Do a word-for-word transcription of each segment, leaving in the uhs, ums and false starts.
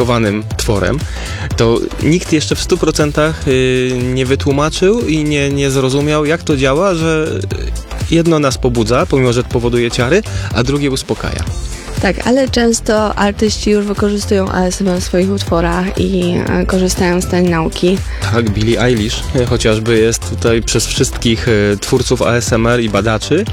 skomplikowanym tworem, to nikt jeszcze w stu procentach nie wytłumaczył i nie, nie zrozumiał, jak to działa, że jedno nas pobudza, pomimo że powoduje ciary, a drugie uspokaja. Tak, ale często artyści już wykorzystują A S M R w swoich utworach i e, korzystają z tej nauki. Tak, Billie Eilish e, chociażby jest tutaj przez wszystkich e, twórców A S M R i badaczy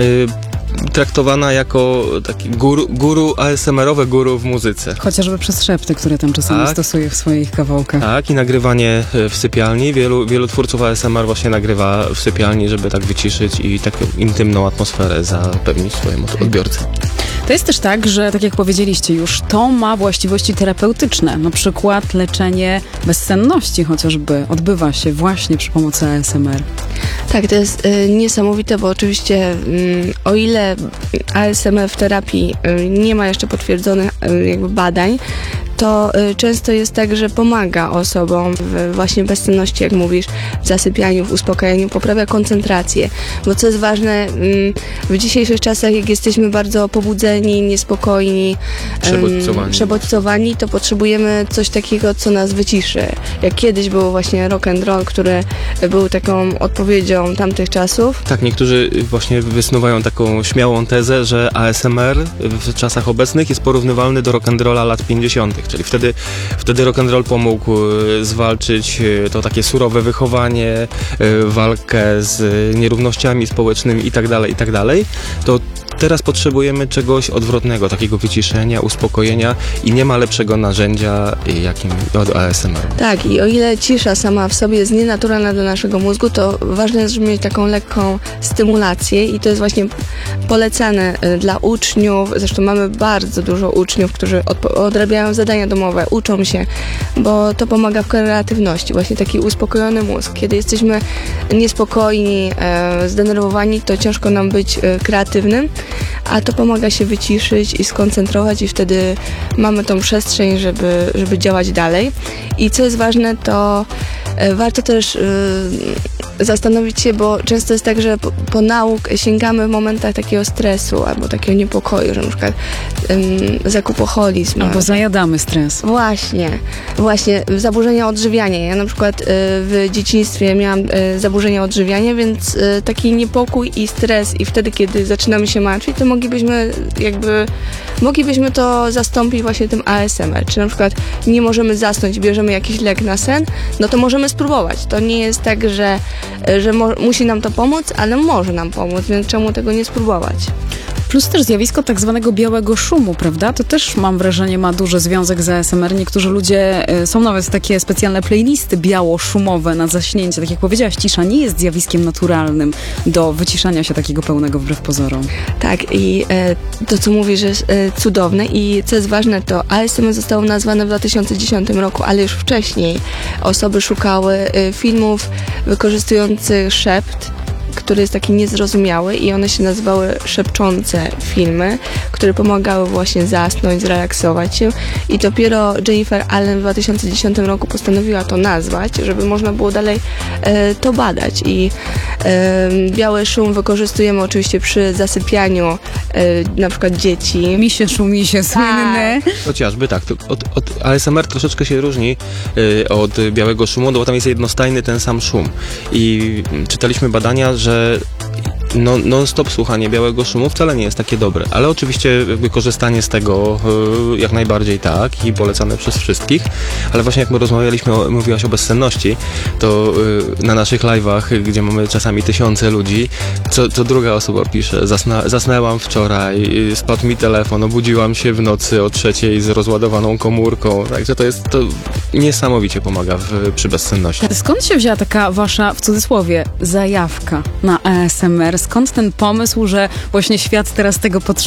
e, traktowana jako taki guru, guru A S M R-owe guru w muzyce. Chociażby przez szepty, które tam czasami tak. stosuje w swoich kawałkach. Tak, i nagrywanie w sypialni. Wielu, wielu twórców A S M R właśnie nagrywa w sypialni, żeby tak wyciszyć i taką intymną atmosferę zapewnić swojemu odbiorcy. To jest też tak, że tak jak powiedzieliście już, to ma właściwości terapeutyczne. Na przykład leczenie bezsenności chociażby odbywa się właśnie przy pomocy A S M R. Tak, to jest y, niesamowite, bo oczywiście y, o ile A S M R w terapii y, nie ma jeszcze potwierdzonych y, jakby badań, to y, często jest tak, że pomaga osobom w właśnie bezsenności, jak mówisz, w zasypianiu, w uspokajaniu, poprawia koncentrację. Bo co jest ważne, y, w dzisiejszych czasach, jak jesteśmy bardzo pobudzeni, niespokojni, przebodźcowani. y, przebodźcowani, to potrzebujemy coś takiego, co nas wyciszy. Jak kiedyś był właśnie rock and roll, który był taką odpowiedzią tamtych czasów. Tak, niektórzy właśnie wysnuwają taką śmiałą tezę, że A S M R w czasach obecnych jest porównywalny do rock'n'rolla lat pięćdziesiątych. Czyli wtedy, wtedy rock'n'roll pomógł zwalczyć to takie surowe wychowanie, walkę z nierównościami społecznymi itd., itd. To teraz potrzebujemy czegoś odwrotnego, takiego wyciszenia, uspokojenia i nie ma lepszego narzędzia, jakim od A S M R. Tak, i o ile cisza sama w sobie jest nienaturalna dla naszego mózgu, to ważne jest, żeby mieć taką lekką stymulację i to jest właśnie polecane dla uczniów. Zresztą mamy bardzo dużo uczniów, którzy odrabiają zadania domowe, uczą się, bo to pomaga w kreatywności. Właśnie taki uspokojony mózg. Kiedy jesteśmy niespokojni, e, zdenerwowani, to ciężko nam być e, kreatywnym, a to pomaga się wyciszyć i skoncentrować i wtedy mamy tą przestrzeń, żeby, żeby działać dalej. I co jest ważne, to e, warto też e, zastanowić się, bo często jest tak, że po, po nauk sięgamy w momentach takiego stresu albo takiego niepokoju, że na przykład um, zakupoholizm. Albo zajadamy stres. Właśnie, właśnie, zaburzenia odżywiania. Ja na przykład y, w dzieciństwie miałam y, zaburzenia odżywiania, więc y, taki niepokój i stres i wtedy, kiedy zaczynamy się martwić, to moglibyśmy jakby, moglibyśmy to zastąpić właśnie tym A S M R. Czy na przykład nie możemy zasnąć, bierzemy jakiś lek na sen, no to możemy spróbować. To nie jest tak, że, że mo- musi nam to pomóc, ale może nam pomóc, więc czemu tego nie spróbować? Plus też zjawisko tak zwanego białego szumu, prawda? To też, mam wrażenie, ma duży związek z A S M R. Niektórzy ludzie, są nawet takie specjalne playlisty biało-szumowe na zaśnięcie. Tak jak powiedziałaś, cisza nie jest zjawiskiem naturalnym do wyciszania się takiego pełnego wbrew pozorom. Tak, i e, to, co mówisz, jest e, cudowne i co jest ważne, to A S M R zostało nazwane w dwa tysiące dziesiątym roku, ale już wcześniej osoby szukały e, filmów wykorzystujących szept, który jest taki niezrozumiały i one się nazywały szepczące filmy, które pomagały właśnie zasnąć, zrelaksować się i dopiero Jennifer Allen w dwa tysiące dziesiątym roku postanowiła to nazwać, żeby można było dalej e, to badać i e, biały szum wykorzystujemy oczywiście przy zasypianiu e, na przykład dzieci. Misie szumisie słynne. Chociażby tak, to od, od A S M R troszeczkę się różni y, od białego szumu, bo tam jest jednostajny ten sam szum i czytaliśmy badania, że no, non-stop słuchanie białego szumu wcale nie jest takie dobre, ale oczywiście wykorzystanie z tego y, jak najbardziej tak i polecane przez wszystkich, ale właśnie jak my rozmawialiśmy, o, mówiłaś o bezsenności, to y, na naszych live'ach, gdzie mamy czasami tysiące ludzi, co, co druga osoba pisze, Zasna, zasnęłam wczoraj, y, spadł mi telefon, obudziłam się w nocy o trzeciej z rozładowaną komórką, także to jest, to niesamowicie pomaga w, przy bezsenności. Skąd się wzięła taka wasza, w cudzysłowie, zajawka na A S M R? Skąd ten pomysł, że właśnie świat teraz tego potrzebuje?